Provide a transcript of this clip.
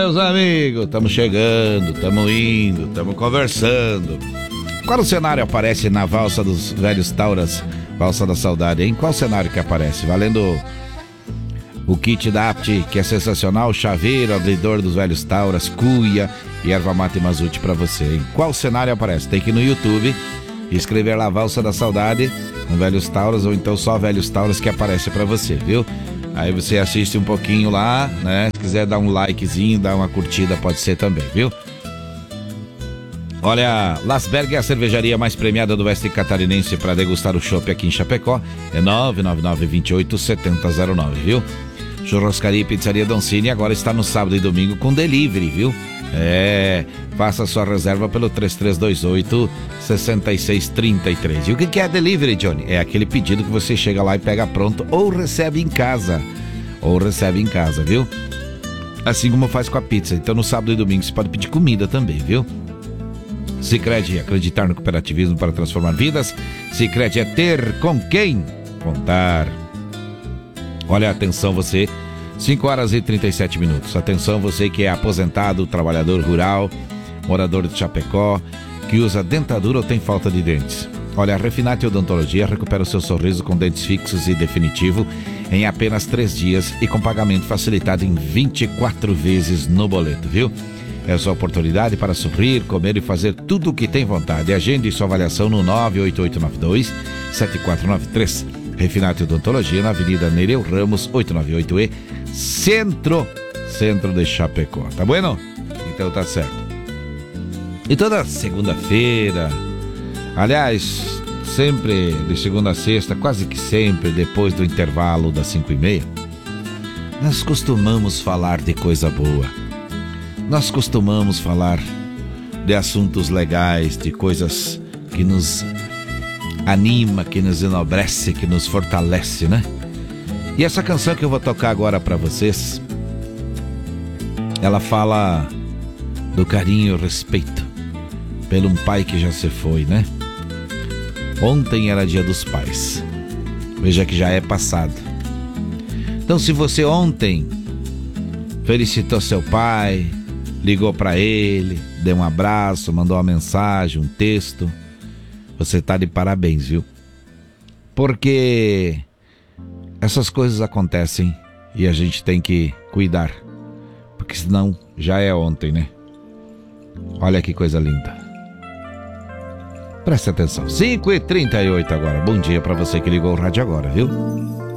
Meus amigos, estamos chegando, estamos indo, estamos conversando. Qual cenário aparece na Valsa dos Velhos Tauras, Valsa da Saudade, hein? Qual cenário que aparece? Valendo o kit da Apt, que é sensacional, chaveiro, abridor dos Velhos Tauras, cuia e erva mate Mazute pra você, hein? Qual cenário aparece? Tem que ir no YouTube e escrever lá Valsa da Saudade com Velhos Tauras, ou então só Velhos Tauras, que aparece pra você, viu? Aí você assiste um pouquinho lá, né? Se quiser dar um likezinho, dar uma curtida, pode ser também, viu? Olha, Lasberg é a cervejaria mais premiada do Oeste Catarinense para degustar o chopp aqui em Chapecó. É 999-28-7009, viu? Churrascaria e Pizzaria Doncini agora está no sábado e domingo com delivery, viu? Faça sua reserva pelo 3328-6633. E o que é delivery, Johnny? É aquele pedido que você chega lá e pega pronto ou recebe em casa. Viu? Assim como faz com a pizza. Então no sábado e domingo você pode pedir comida também, viu? Sicredi, acreditar no cooperativismo para transformar vidas. Sicredi é ter com quem contar. Olha, atenção você, 5 horas e 37 minutos. Atenção você que é aposentado, trabalhador rural, morador de Chapecó, que usa dentadura ou tem falta de dentes. Olha, a Refinati Odontologia recupera o seu sorriso com dentes fixos e definitivo em apenas 3 dias e com pagamento facilitado em 24 vezes no boleto, viu? É a sua oportunidade para sorrir, comer e fazer tudo o que tem vontade. Agende sua avaliação no 98892-7493. Refinati Odontologia, na Avenida Nereu Ramos, 898E, Centro de Chapecó. Tá bueno? Então tá certo. E toda segunda-feira, aliás, sempre de segunda a sexta, quase que sempre depois do intervalo das 5h30, nós costumamos falar de coisa boa. Nós costumamos falar de assuntos legais, de coisas que nos anima, que nos enobrece, que nos fortalece, né? E essa canção que eu vou tocar agora pra vocês, ela fala do carinho e respeito pelo um pai que já se foi, né? Ontem era dia dos pais. Veja que já é passado. Então, se você ontem felicitou seu pai, ligou pra ele, deu um abraço, mandou uma mensagem, um texto, você tá de parabéns, viu? Porque essas coisas acontecem e a gente tem que cuidar, porque senão já é ontem, né? Olha que coisa linda. Preste atenção. 5h38 agora. Bom dia pra você que ligou o rádio agora, viu?